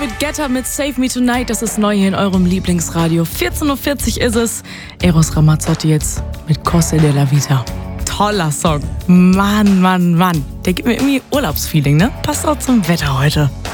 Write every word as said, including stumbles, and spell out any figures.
David Guetta mit Save Me Tonight. Das ist neu hier in eurem Lieblingsradio. vierzehn Uhr vierzig ist es. Eros Ramazzotti jetzt mit Cose della Vita. Toller Song. Mann, Mann, Mann. Der gibt mir irgendwie Urlaubsfeeling, ne? Passt auch zum Wetter heute.